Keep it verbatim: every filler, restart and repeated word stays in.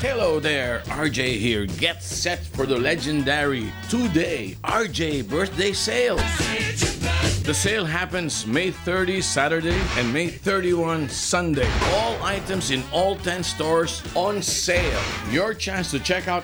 Hello there, R J here. Get set for the legendary two-day R J birthday sale. The sale happens May thirtieth, Saturday, and May thirty-first, Sunday. All items in all ten stores on sale. Your chance to check out